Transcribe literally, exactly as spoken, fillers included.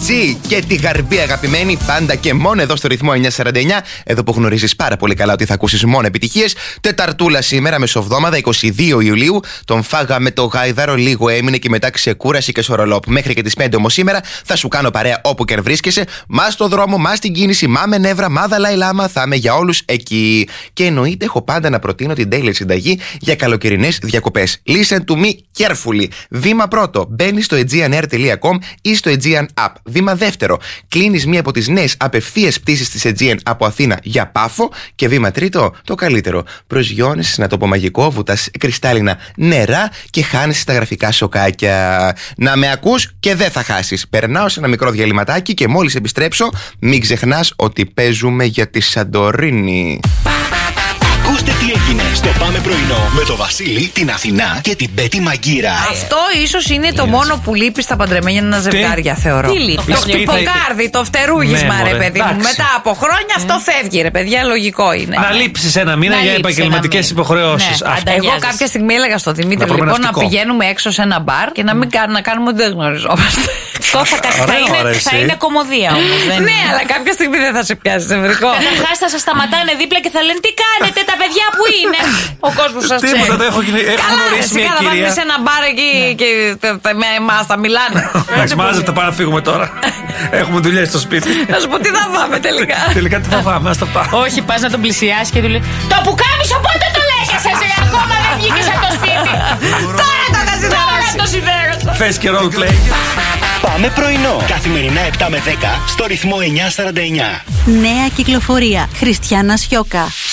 Τζι και τη Γαρμπή αγαπημένη, πάντα και μόνο εδώ στο ρυθμό εννιακόσια σαράντα εννιά. Εδώ που γνωρίζεις πάρα πολύ καλά ότι θα ακούσεις μόνο επιτυχίες. Τεταρτούλα σήμερα, μεσοβδόμαδα, είκοσι δύο Ιουλίου. Τον φάγαμε το γάιδαρο, λίγο έμεινε και μετά ξεκούραση και σορολόπ. Μέχρι και τις πέντε όμως σήμερα θα σου κάνω παρέα όπου και αν βρίσκεσαι. Μα στο δρόμο, μα στην κίνηση, μα με νεύρα, μα Δαλάι Λάμα. Θα είμαι για όλους εκεί. Και εννοείται, έχω πάντα να προτείνω την τέλεια συνταγή για καλοκαιρινές διακοπές. Listen to me carefully. Βήμα πρώτο, μπαίνεις στο aegean air τελεία com ή στο Aegean App. Βήμα δεύτερο, κλείνεις μία από τις νέες απευθείας πτήσεις της Aegean από Αθήνα για Πάφο. Και βήμα τρίτο, το καλύτερο, προσγειώνεσαι, να το πω μαγικό, βουτάς κρυστάλλινα νερά και χάνεσαι στα γραφικά σοκάκια. Να με ακούς και δεν θα χάσεις. Περνάω σε ένα μικρό διαλυματάκι και μόλις επιστρέψω, μην ξεχνάς ότι παίζουμε για τη Σαντορίνη. Ακούστε τι έγινε στο Πάμε Πρωινό με το Βασίλη, την Αθηνά και την Πέτη Μαγκύρα. Αυτό ίσως είναι το μόνο που λείπει στα παντρεμένια ζευγάρια, θεωρώ. Τι λείπει? Το χτυποκάρδι, το φτερούγισμα, Ναι, ρε μωρέ, παιδί μου. εντάξει. Μετά από χρόνια αυτό φεύγει, ρε παιδιά, λογικό είναι. Να λείψεις ένα μήνα Να για λείψεις επαγγελματικές ένα μήνα. υποχρεώσεις. Ναι, Αυτό. αντα- Εγώ κάποια στιγμή έλεγα στο Δημήτρη, Να λοιπόν, να προμενευτικό. πηγαίνουμε έξω σε ένα μπαρ και να μην κάνουμε, να κάνουμε ότι δεν γνωριζόμαστε. Αυτό θα, κα- θα, Ωραία, είναι, ωραία, θα εσύ. είναι κομμωδία όμως. Δεν Ναι, αλλά κάποια στιγμή δεν θα σε πιάσει νευρικό. Καταρχάς θα σας σταματάνε δίπλα και θα λένε τι κάνετε, τα παιδιά που είναι. Ο κόσμος σας ξέρει. Τίποτα, δεν έχω γυ- έχω Καλά, γνωρίσει εσύ μια καλά, πάμε κυρία. σε ένα μπαρ εκεί και th- th- με εμάς θα μιλάνε. Εντάξει, μάζευτε, πάμε να φύγουμε τώρα. Έχουμε δουλειές στο σπίτι. Να σου πω τι θα φάμε τελικά. Τελικά τι θα φάμε, ας τα πάμε. Όχι, πας να τον πλησιάσει και του λέει το πουκάμισο πότε το λέγεσαι, εσύ ακόμα δεν βγήκες από το σπίτι. Τώρα το θα Τώρα το συνδέγωσα. Θες και roleplay. Πάμε Πρωινό. Καθημερινά επτά με δέκα στο ρυθμό εννιακόσια σαράντα εννιά. Νέα κυκλοφορία. Χριστιάνα Σιώκα.